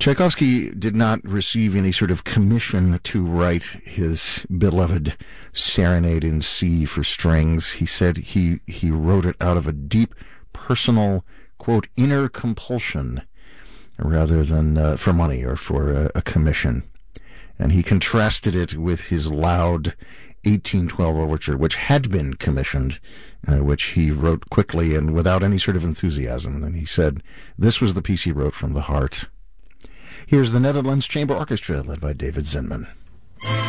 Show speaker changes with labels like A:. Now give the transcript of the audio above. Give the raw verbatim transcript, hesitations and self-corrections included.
A: Tchaikovsky did not receive any sort of commission to write his beloved Serenade in C for strings. He said he, he wrote it out of a deep, personal, quote, inner compulsion, rather than uh, for money or for a, a commission. And he contrasted it with his loud eighteen twelve overture, which had been commissioned, uh, which he wrote quickly and without any sort of enthusiasm. And he said this was the piece he wrote from the heart. Here's the Netherlands Chamber Orchestra, led by David Zinman.